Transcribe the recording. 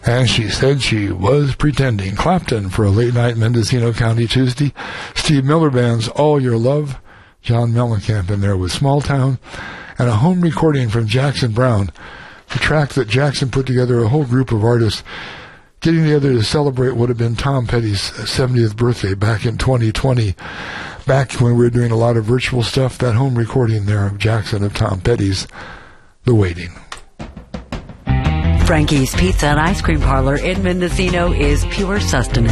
And she said she was pretending. Clapton for a late night Mendocino County Tuesday. Steve Miller Band's All Your Love. John Mellencamp in there with Small Town. And a home recording from Jackson Browne. The track that Jackson put together a whole group of artists getting together to celebrate what had been Tom Petty's 70th birthday back in 2020. Back when we were doing a lot of virtual stuff, that home recording there of Jackson of Tom Petty's The Waiting. Frankie's Pizza and Ice Cream Parlor in Mendocino is pure sustenance.